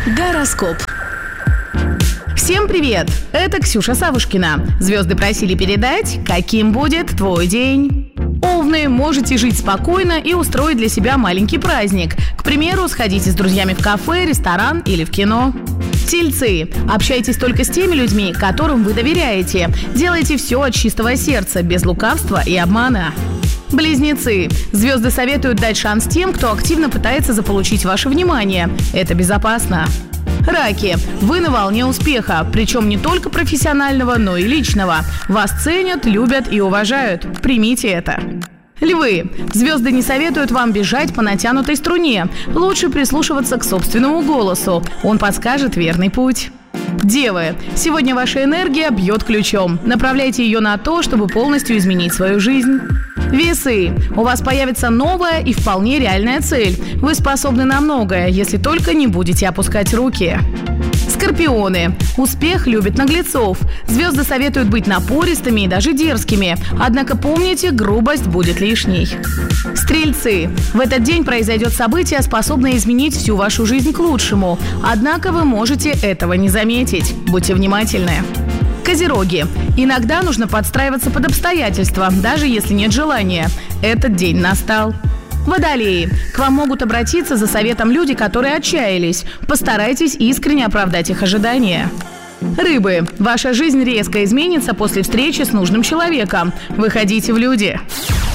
Гороскоп. Всем привет! Это Ксюша Савушкина. Звезды просили передать, каким будет твой день. Овны, можете жить спокойно и устроить для себя маленький праздник. К примеру, сходите с друзьями в кафе, ресторан или в кино. Тельцы. Общайтесь только с теми людьми, которым вы доверяете. Делайте все от чистого сердца, без лукавства и обмана. Близнецы. Звезды советуют дать шанс тем, кто активно пытается заполучить ваше внимание. Это безопасно. Раки. Вы на волне успеха, причем не только профессионального, но и личного. Вас ценят, любят и уважают. Примите это. Львы. Звезды не советуют вам бежать по натянутой струне. Лучше прислушиваться к собственному голосу. Он подскажет верный путь. Девы. Сегодня ваша энергия бьет ключом. Направляйте ее на то, чтобы полностью изменить свою жизнь. Весы. У вас появится новая и вполне реальная цель. Вы способны на многое, если только не будете опускать руки. Скорпионы. Успех любит наглецов. Звезды советуют быть напористыми и даже дерзкими. Однако помните, грубость будет лишней. Стрельцы. В этот день произойдет событие, способное изменить всю вашу жизнь к лучшему. Однако вы можете этого не заметить. Будьте внимательны. Козероги. Иногда нужно подстраиваться под обстоятельства, даже если нет желания. Этот день настал. Водолеи. К вам могут обратиться за советом люди, которые отчаялись. Постарайтесь искренне оправдать их ожидания. Рыбы. Ваша жизнь резко изменится после встречи с нужным человеком. Выходите в люди.